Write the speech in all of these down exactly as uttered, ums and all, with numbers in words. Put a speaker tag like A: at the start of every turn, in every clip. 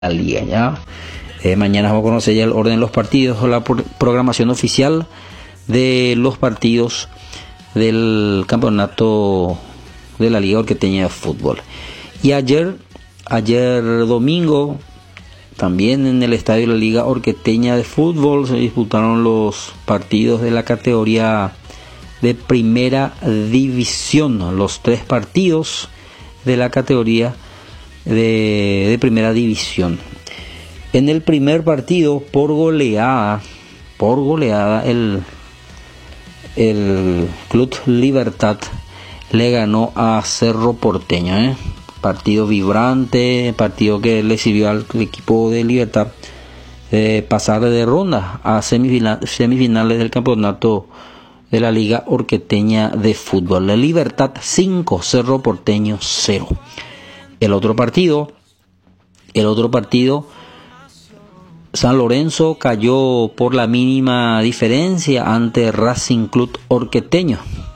A: la liga, ¿ya? Eh, mañana vamos a conocer ya el orden de los partidos o la pro- programación oficial de los partidos del campeonato de la Liga Orqueteña de Fútbol. Y ayer, ayer domingo, también en el estadio de la Liga Orqueteña de Fútbol se disputaron los partidos de la categoría de primera división, los tres partidos de la categoría de, de primera división. En el primer partido, por goleada, por goleada, el, el Club Libertad le ganó a Cerro Porteño, ¿eh? Partido vibrante, partido que le sirvió al equipo de Libertad de pasar de ronda a semifinal, semifinales del campeonato de la Liga Orqueteña de Fútbol. La Libertad cinco, Cerro Porteño cero. El otro partido, el otro partido, San Lorenzo cayó por la mínima diferencia ante Racing Club Orqueteño.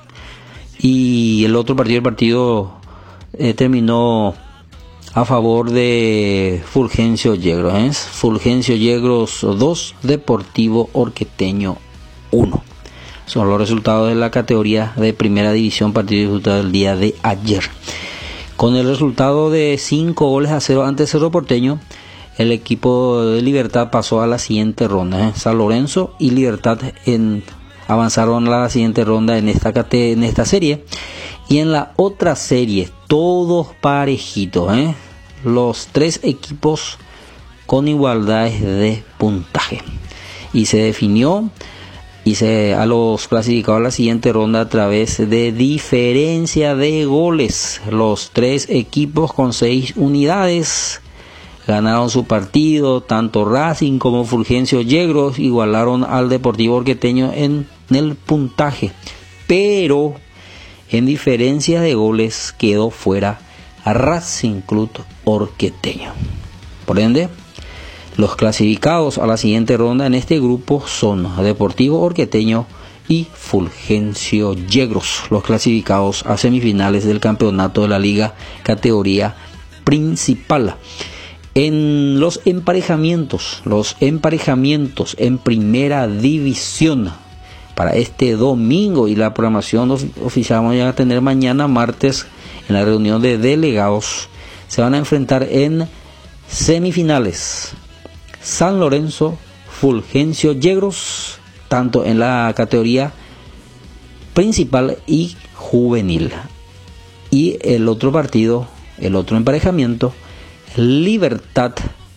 A: Y el otro partido, el partido eh, terminó a favor de Fulgencio Yegros. ¿eh? Fulgencio Yegros dos, Deportivo Orqueteño uno. Son los resultados de la categoría de primera división, partido disputado el día de ayer. Con el resultado de cinco goles a cero ante Cerro Porteño, el equipo de Libertad pasó a la siguiente ronda. ¿eh? San Lorenzo y Libertad en, avanzaron a la siguiente ronda en esta, en esta serie. Y en la otra serie, todos parejitos. ¿eh? Los tres equipos con igualdades de puntaje. Y se definió y se, a los clasificados a la siguiente ronda a través de diferencia de goles. Los tres equipos con seis unidades ganaron su partido, tanto Racing como Fulgencio Yegros igualaron al Deportivo Orqueteño en el puntaje, pero en diferencia de goles quedó fuera a Racing Club Orqueteño. Por ende, los clasificados a la siguiente ronda en este grupo son Deportivo Orqueteño y Fulgencio Yegros, los clasificados a semifinales del campeonato de la Liga categoría principal. En los emparejamientos, los emparejamientos en primera división para este domingo y la programación oficial vamos a tener mañana martes en la reunión de delegados, se van a enfrentar en semifinales San Lorenzo, Fulgencio Yegros, tanto en la categoría principal y juvenil. Y el otro partido, el otro emparejamiento, Libertad,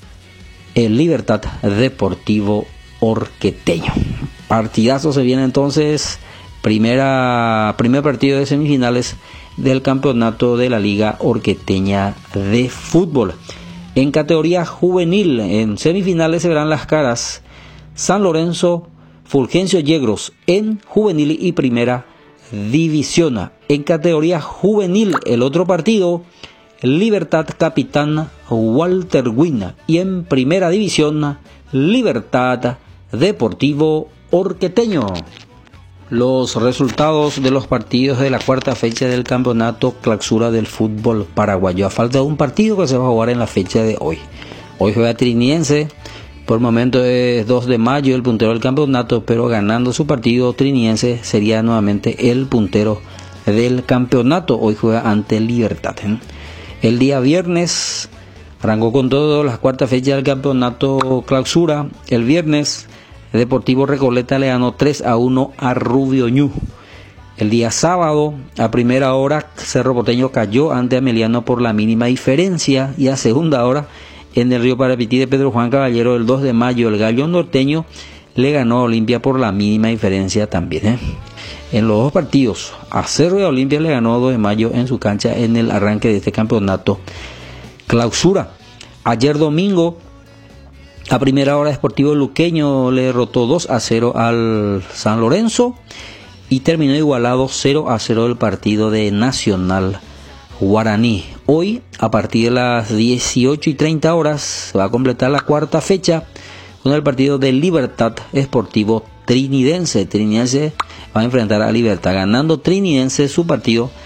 A: el Libertad Deportivo Orqueteño. Partidazo se viene entonces, primera, primer partido de semifinales del campeonato de la Liga Orqueteña de Fútbol. En categoría juvenil, en semifinales se verán las caras San Lorenzo, Fulgencio Yegros en juvenil y primera división. En categoría juvenil, el otro partido, Libertad Capitán Walter Wina, y en primera división, Libertad Deportivo Orqueteño. Los resultados de los partidos de la cuarta fecha del campeonato clausura del fútbol paraguayo. A falta de un partido que se va a jugar en la fecha de hoy. Hoy juega Trinidense, por el momento es dos de mayo, el puntero del campeonato, pero ganando su partido, Trinidense sería nuevamente el puntero del campeonato. Hoy juega ante Libertad. ¿eh? El día viernes arrancó con todo la cuarta fecha del campeonato clausura. El viernes Deportivo Recoleta le ganó tres a uno a Rubio Ñu. El día sábado, a primera hora, Cerro Porteño cayó ante Ameliano por la mínima diferencia. Y a segunda hora, en el Río Parapití de Pedro Juan Caballero, el dos de mayo, el Gallo Norteño le ganó a Olimpia por la mínima diferencia también. ¿eh? En los dos partidos, a Cerro y a Olimpia le ganó dos de mayo en su cancha en el arranque de este campeonato clausura. Ayer domingo, a primera hora, Sportivo Luqueño le derrotó dos a cero al San Lorenzo y terminó igualado cero a cero el partido de Nacional Guaraní. Hoy, a partir de las dieciocho y treinta horas, se va a completar la cuarta fecha con el partido de Libertad Sportivo Trinidense. Trinidense va a enfrentar a Libertad. Ganando Trinidense su partido,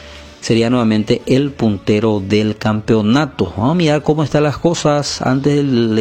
A: sería nuevamente el puntero del campeonato. Vamos a mirar cómo están las cosas antes del